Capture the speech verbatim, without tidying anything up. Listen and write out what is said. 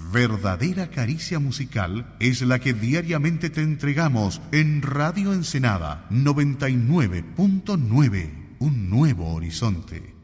Verdadera caricia musical es la que diariamente te entregamos en Radio Ensenada noventa y nueve punto nueve, un nuevo horizonte.